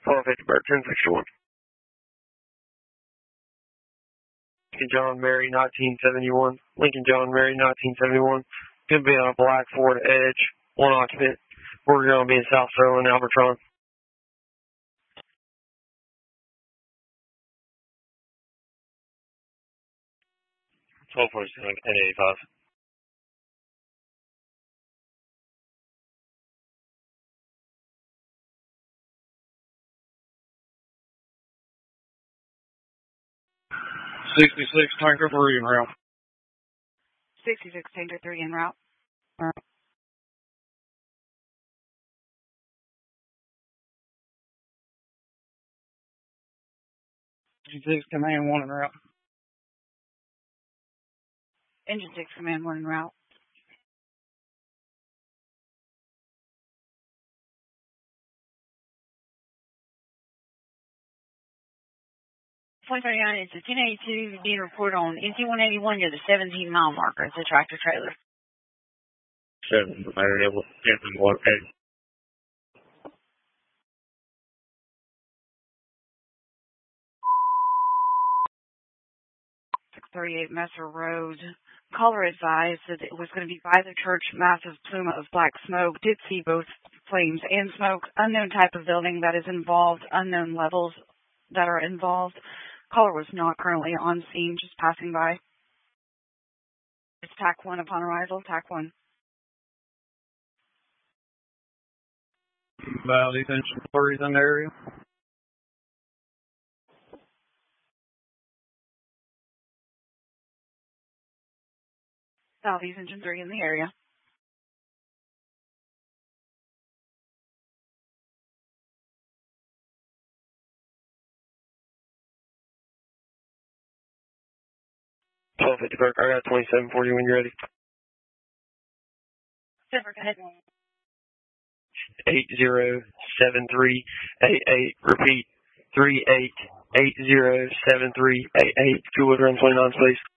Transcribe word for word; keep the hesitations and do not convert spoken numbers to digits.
twelve fifty Bird, ten sixty-one. Lincoln John Mary, nineteen seventy-one. Lincoln John Mary, nineteen seventy-one. Going to be on a black Ford Edge, one occupant. We're going to be in South Sterling, Albertron. twelve forty-seven, ten eighty-five. sixty-six, Tanker three en route. sixty-six, Tanker three en route. six, Command one en route. Engine six, Command one en route. Point thirty-nine, it's a ten eighty-two being reported on N T one eighty-one near the seventeen mile marker. It's a tractor trailer. seven, one eight. six thirty-eight Messer Road. Caller advised that it was going to be by the church, massive plume of black smoke. Did see both flames and smoke. Unknown type of building that is involved. Unknown levels that are involved. Caller was not currently on scene, just passing by. It's T A C one upon arrival. T A C one. Valley Engine three is in the area. Southeast Engine three in the area. twelve fifty Burke, I got twenty-seven forty when you're ready. Silver, go ahead. eight zero seven three eight eight. Repeat, three eight eight zero seven three eight eight. Two wood run twenty-nine, please.